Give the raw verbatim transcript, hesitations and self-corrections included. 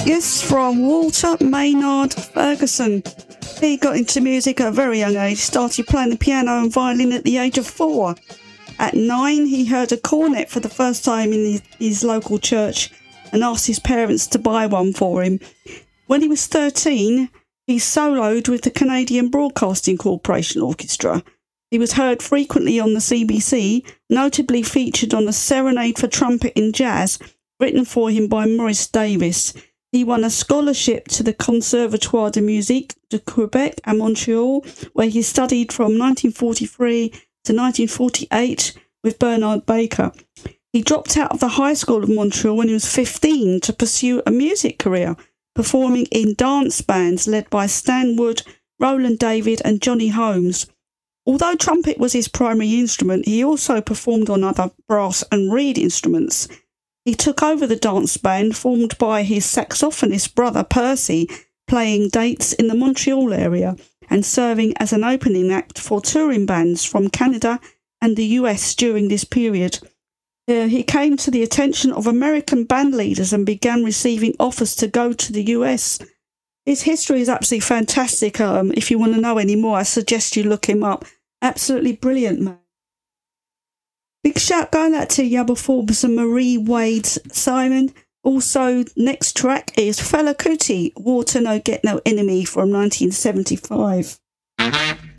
Yes, from Walter Maynard Ferguson. He got into music at a very young age, started playing the piano and violin at the age of four. At nine, he heard a cornet for the first time in his, his local church and asked his parents to buy one for him. When he was thirteen, he soloed with the Canadian Broadcasting Corporation Orchestra. He was heard frequently on the C B C, notably featured on a Serenade for Trumpet in Jazz, written for him by Maurice Davis. He won a scholarship to the Conservatoire de Musique de Quebec at Montreal, where he studied from nineteen forty-three to nineteen forty-eight with Bernard Baker. He dropped out of the High School of Montreal when he was fifteen to pursue a music career, performing in dance bands led by Stan Wood, Roland David and Johnny Holmes. Although trumpet was his primary instrument, he also performed on other brass and reed instruments. He took over the dance band formed by his saxophonist brother Percy, playing dates in the Montreal area and serving as an opening act for touring bands from Canada and the U S during this period. Uh, he came to the attention of American band leaders and began receiving offers to go to the U S. His history is absolutely fantastic. Um, if you want to know any more, I suggest you look him up. Absolutely brilliant, man. Big shout going out to Yabba Forbes and Marie Wade Simon. Also, next track is Fela Kuti, Water No Get No Enemy from nineteen seventy-five.